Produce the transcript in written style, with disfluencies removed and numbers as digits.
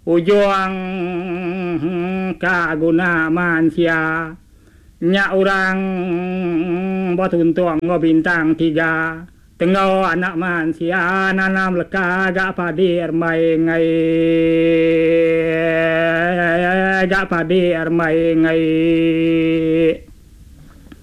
ujung kaguna manusia nya orang batuntuang ngo bintang 3 tengau anak manusia nanam leka gak padir mai ngai gak padir mai ngai